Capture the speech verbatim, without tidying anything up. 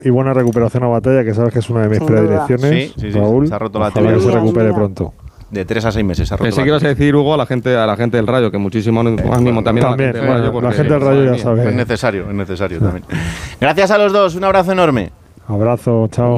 y buena recuperación a Batalla, que sabes que es una de mis predilecciones. Sí, sí, sí, Raúl, se ha roto la ojalá tibia. que se recupere pronto. De tres a seis meses se ha roto. Pensé la que ibas a tibia. decir, Hugo, a la gente, a la gente del Rayo, que muchísimo ánimo también, También, a la gente del Rayo. la porque- gente del Rayo ya madre mía. sabe. Es necesario, es necesario también. Gracias a los dos, un abrazo enorme. Abrazo, chao.